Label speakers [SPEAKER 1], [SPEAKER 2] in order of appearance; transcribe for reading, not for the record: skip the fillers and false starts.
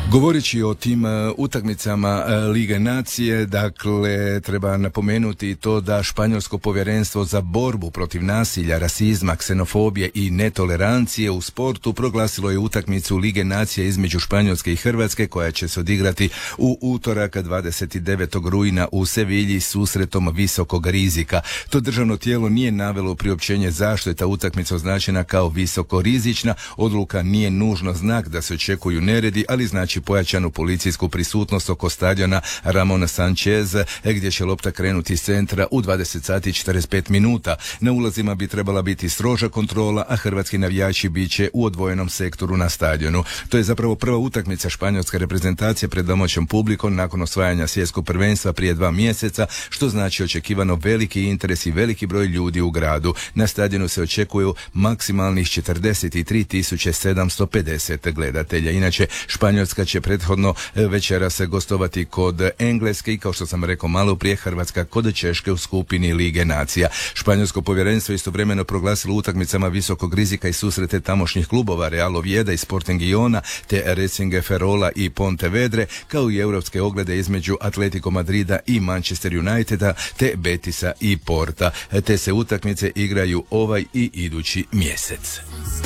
[SPEAKER 1] Govoreći o tim utakmicama Lige nacije, dakle, treba napomenuti to da Španjolsko povjerenstvo za borbu protiv nasilja, rasizma, ksenofobije i netolerancije u sportu proglasilo je utakmicu Lige nacije između Španjolske i Hrvatske koja će se odigrati u utorak 29. rujna u Sevilji susretom visokog rizika. To državno tijelo nije navelo priopćenje zašto je ta utakmica označena kao visoko rizična. Odluka nije nužno znak da se očekuju neredi, ali znači pojačanu policijsku prisutnost oko stadiona Ramon Sanchez, gdje će lopta krenuti iz centra u 20 sati 45 minuta. Na ulazima bi trebala biti stroža kontrola, a hrvatski navijači bit će u odvojenom sektoru na stadionu. To je zapravo prva utakmica španjolske reprezentacije pred domaćom publikom nakon osvajanja svjetskog prvenstva prije 2 mjeseca, što znači očekivano veliki interes i veliki broj ljudi u gradu. Na stadionu se očekuju maksimalnih 43.750 gledatelja. Inače, Španjolska će prethodno večeras gostovati kod Engleske i, kao što sam rekao malo prije, Hrvatska kod Češke u skupini Lige nacija. Španjolsko povjerenstvo istovremeno proglasilo utakmicama visokog rizika i susrete tamošnjih klubova Real Oviedo i Sporting Giona te Racing Ferola i Pontevedre, kao i europske oglede između Atletico Madrida i Manchester Uniteda te Betisa i Porta. Te se utakmice igraju ovaj i idući mjesec.